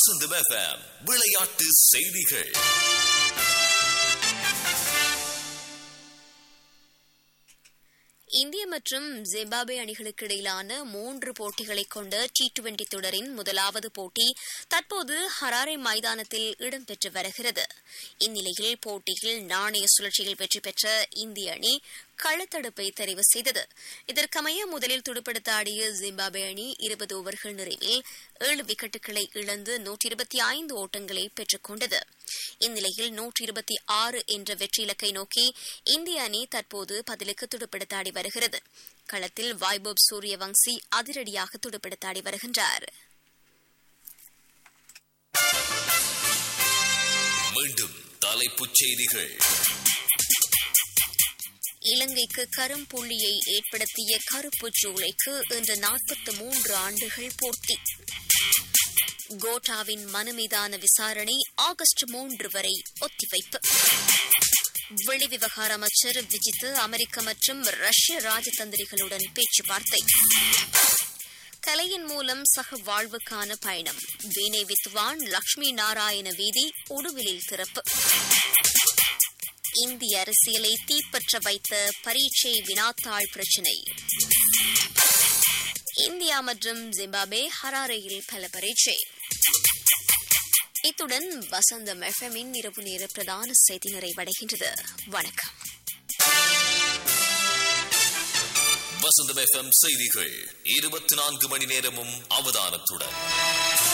வசந்தம் FM விளையாட்டு செய்திகள். இந்திய மற்றும் ஜிம்பாப்வே அணிகளுக்கு இடையிலான 3 போட்டிகளை கொண்ட T20 தொடரின் முதலாவது போட்டி தற்போது ஹராரே மைதானத்தில் இடம்பெற்று வருகிறது. இந்நிலையில் போட்டியில் நாணய சுழற்சியில் வெற்றி பெற்ற இந்திய அணி களத்தடுப்பை தெரிவு செய்தது. இதற்கமைய முதலில் துடுப்படுத்த ஆடிய ஜிம்பாப்வே அணி 20 ஓவர்கள் நிறைவில் 7 விக்கெட்டுகளை இழந்து 125 ஓட்டங்களை பெற்றுக் கொண்டது. இந்நிலையில் 126 என்ற வெற்றி இலக்கை நோக்கி இந்திய அணி தற்போது பதிலுக்கு துடுப்படுத்தாடி வருகிறது. களத்தில் வைபவ் சூரியவங்சி அதிரடியாக துடுப்படுத்தாடி வருகின்றார். மீண்டும் தலைப்புச் செய்திகள். இலங்கைக்கு கரும்புள்ளியை ஏற்படுத்திய கருப்பு ஜூலைக்கு இன்று 43 ஆண்டுகள் பூர்த்தி. கோட்டாவின் மனு மீதான விசாரணை ஆகஸ்ட் 3 வரை ஒத்திவைப்பு. வெளிவிவகார அமைச்சர் விஜித் அமெரிக்க மற்றும் ரஷ்ய ராஜதந்திரிகளுடன் பேச்சுவார்த்தை. கலையின் மூலம் சக வாழ்வுக்கான பயணம். வீணை வித்வான் லட்சுமி நாராயண வீதி உடுவிலில் திறப்பு. இந்திய அரசியலை தீப்பற்ற வைத்த பரீட்சை வினாத்தாள் பிரச்சினை. இந்தியா மற்றும் ஜிம்பாப்வே ஹராரேயில் பல பரீட்சை. இத்துடன் வசந்தம் எஃப்எம்மின் இரவு நேர பிரதான செய்தி நிறைவடைகின்றது. வணக்கம். வசந்தம் FM செய்திகள் 24 மணி நேரமும் அவதானத்துடன்.